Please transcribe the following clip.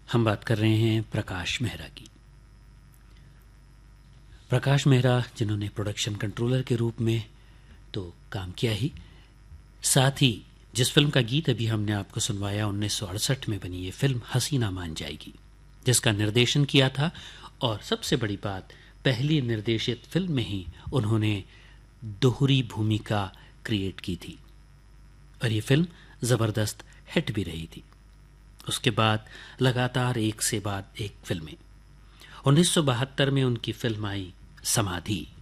हम बात कर रहे हैं प्रकाश मेहरा की। प्रकाश मेहरा जिन्होंने प्रोडक्शन कंट्रोलर के रूप में तो काम किया ही, साथ ही जिस फिल्म का गीत अभी हमने आपको सुनवाया 1968 में बनी ये फिल्म हसीना मान जाएगी, जिसका निर्देशन किया था। और सबसे बड़ी बात, पहली निर्देशित फिल्म में ही उन्होंने दोहरी भूमिका क्रिएट की थी और ये फिल्म ज़बरदस्त हिट भी रही थी। उसके बाद लगातार एक से बाद एक फिल्में। 1972 में उनकी फिल्म आई समाधि,